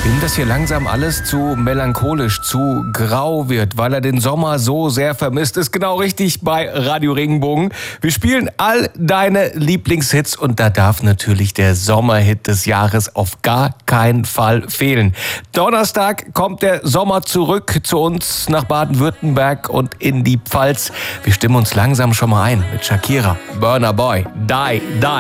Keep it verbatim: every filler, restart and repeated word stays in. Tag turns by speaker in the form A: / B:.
A: Wenn das hier langsam alles zu melancholisch, zu grau wird, weil er den Sommer so sehr vermisst, ist genau richtig bei Radio Regenbogen. Wir spielen all deine Lieblingshits und da darf natürlich der Sommerhit des Jahres auf gar keinen Fall fehlen. Donnerstag kommt der Sommer zurück zu uns nach Baden-Württemberg und in die Pfalz. Wir stimmen uns langsam schon mal ein mit Shakira, Burna Boy, Die, Die.